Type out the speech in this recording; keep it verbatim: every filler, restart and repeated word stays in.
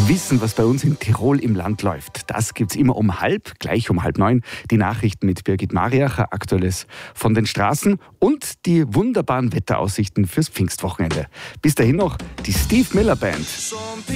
Wissen, was bei uns in Tirol im Land läuft. Das gibt's immer um halb, gleich um halb neun. Die Nachrichten mit Birgit Mariacher, Aktuelles von den Straßen und die wunderbaren Wetteraussichten fürs Pfingstwochenende. Bis dahin noch die Steve Miller Band.